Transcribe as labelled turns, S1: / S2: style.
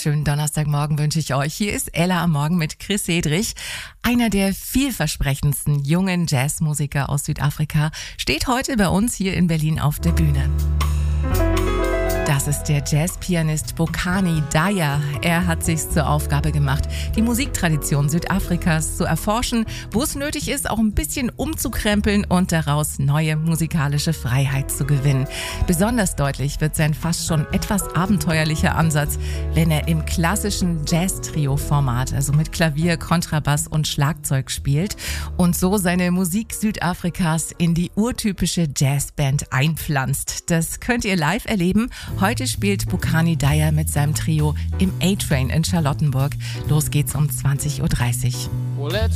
S1: wunderschönen Donnerstagmorgen wünsche ich euch. Hier ist Ella am Morgen mit Chris Hedrich. Einer der vielversprechendsten jungen Jazzmusiker aus Südafrika steht heute bei uns hier in Berlin auf der Bühne. Das ist der Jazzpianist Bokani Daya. Er hat sich zur Aufgabe gemacht, die Musiktradition Südafrikas zu erforschen, wo es nötig ist, auch ein bisschen umzukrempeln und daraus neue musikalische Freiheit zu gewinnen. Besonders deutlich wird sein fast schon etwas abenteuerlicher Ansatz, wenn er im klassischen Jazz-Trio-Format, also mit Klavier, Kontrabass und Schlagzeug spielt und so seine Musik Südafrikas in die urtypische Jazzband einpflanzt. Das könnt ihr live erleben. Heute spielt Bokani Daya mit seinem Trio im A-Train in Charlottenburg. Los geht's um 20.30 Uhr.